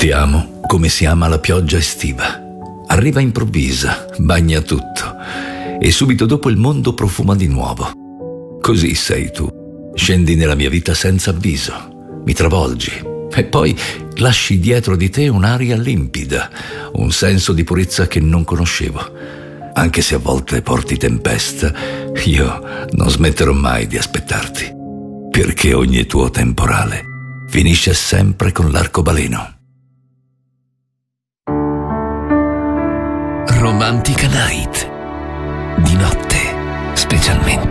Ti amo come si ama la pioggia estiva. Arriva improvvisa, bagna tutto e subito dopo il mondo profuma di nuovo. Così sei tu. Scendi nella mia vita senza avviso, mi travolgi e poi lasci dietro di te un'aria limpida, un senso di purezza che non conoscevo. Anche se a volte porti tempesta, io non smetterò mai di aspettarti, perché ogni tuo temporale finisce sempre con l'arcobaleno. Romantica Night. Di notte, specialmente.